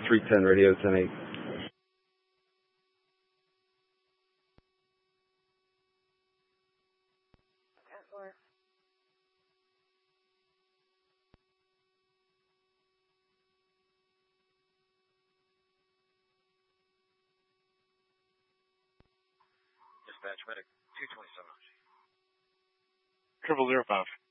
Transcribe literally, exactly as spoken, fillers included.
three ten radio, ten eight. Dispatch medic two twenty-seven. Triple zero five.